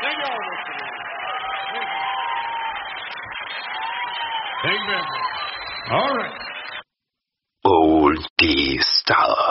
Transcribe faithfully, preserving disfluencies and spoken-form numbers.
Thank you all, Mister Thank you. Thank you very much. All right. Oldie Star.